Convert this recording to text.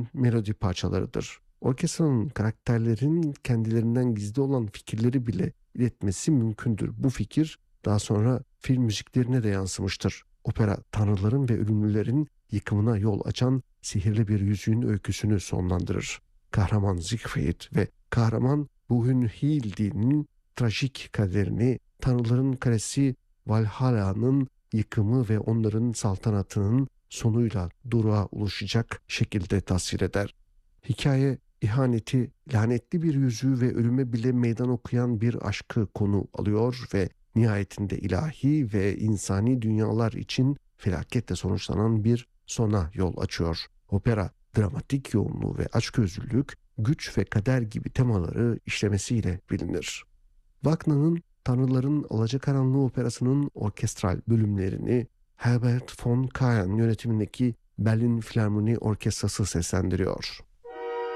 biçilen melodi parçalarıdır. Orkestranın karakterlerin kendilerinden gizli olan fikirleri bile iletmesi mümkündür. Bu fikir daha sonra film müziklerine de yansımıştır. Opera tanrıların ve ölümlülerin yıkımına yol açan sihirli bir yüzüğün öyküsünü sonlandırır. Kahraman Siegfried ve kahraman Brünnhilde'nin trajik kaderini, tanrıların kalesi Valhalla'nın yıkımı ve onların saltanatının sonuyla duruğa ulaşacak şekilde tasvir eder. Hikaye ihaneti, lanetli bir yüzüğü ve ölüme bile meydan okuyan bir aşkı konu alıyor ve nihayetinde ilahi ve insani dünyalar için felaketle sonuçlanan bir sona yol açıyor. Opera, dramatik yoğunluğu ve açgözlülük, güç ve kader gibi temaları işlemesiyle bilinir. Wagner'ın Tanrıların Alacakaranlığı operasının orkestral bölümlerini Herbert von Karajan yönetimindeki Berlin Filarmoni Orkestrası seslendiriyor.